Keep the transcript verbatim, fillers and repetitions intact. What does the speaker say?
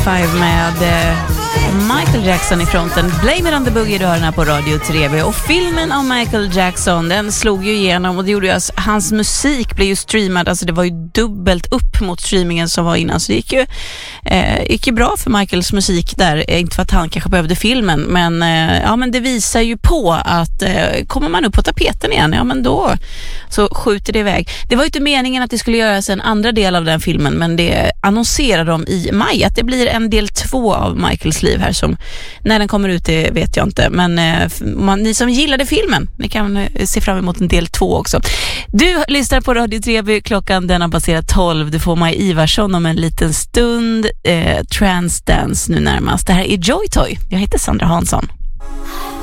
Five med eh, Michael Jackson i fronten. Blame it on the boogie, du hör den här på Radio tre B. Och filmen om Michael Jackson, den slog ju igenom och det gjorde ju att hans musik blev ju streamad. Alltså det var ju dubbelt upp mot streamingen som var innan. Så det gick ju, eh, gick ju bra för Michaels musik där. Inte för att han kanske behövde filmen, men, eh, ja, men det visar ju på att eh, kommer man upp på tapeten igen, ja men då så skjuter det iväg. Det var ju inte meningen att det skulle göras en andra del av den filmen, men det annonserade de i maj att det blir en del två av Michaels liv här, som när den kommer ut det vet jag inte, men eh, man, ni som gillade filmen, ni kan eh, se fram emot en del två också. Du lyssnar på Radio tre B, klockan den har passerat tolv. Du får Maj Ivarsson om en liten stund, eh, Transdance nu närmast. Det här är Joy Toy. Jag heter Sandra Hansson.